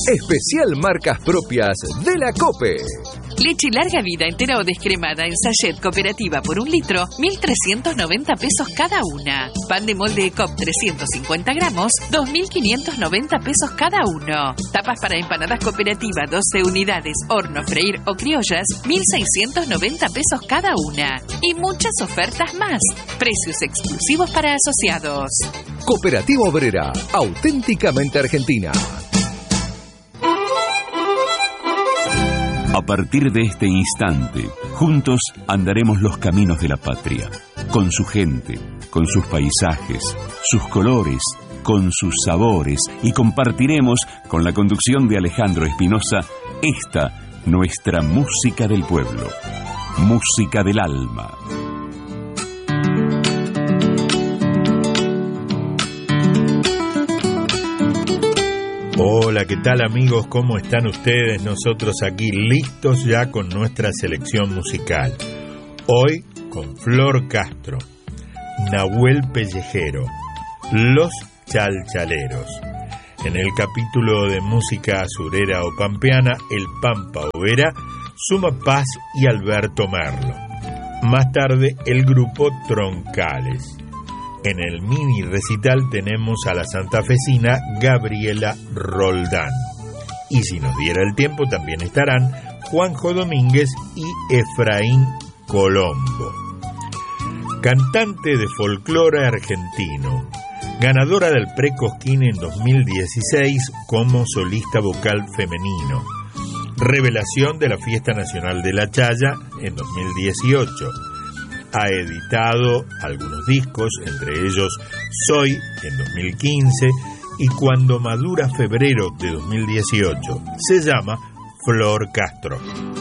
Especial marcas propias de la COPE. Leche larga vida entera o descremada en sachet cooperativa por 1 litro, 1.390 pesos cada una. Pan de molde ECOP 350 gramos, 2.590 pesos cada uno. Tapas para empanadas cooperativa 12 unidades, horno, freír o criollas, 1.690 pesos cada una. Y muchas ofertas más. Precios exclusivos para asociados. Cooperativa Obrera, auténticamente argentina. A partir de este instante, juntos andaremos los caminos de la patria, con su gente, con sus paisajes, sus colores, con sus sabores, y compartiremos, con la conducción de Alejandro Espinosa, esta, nuestra música del pueblo, música del alma. Hola, ¿qué tal amigos? ¿Cómo están ustedes? Nosotros aquí listos ya con nuestra selección musical. Hoy con Flor Castro, Nahuel Pellejero, Los Chalchaleros. En el capítulo de música asurera o pampeana, El Pampa Overa, Suma Paz y Alberto Merlo. Más tarde, el grupo Troncales. En el mini recital tenemos a la santafesina Gabriela Roldán. Y si nos diera el tiempo también estarán Juanjo Domínguez y Efraín Colombo. Cantante de folclore argentino, ganadora del Pre-Cosquín en 2016 como solista vocal femenino. Revelación de la Fiesta Nacional de la Chaya en 2018. Ha editado algunos discos, entre ellos Soy en 2015 y Cuando Madura Febrero de 2018. Se llama Flor Castro.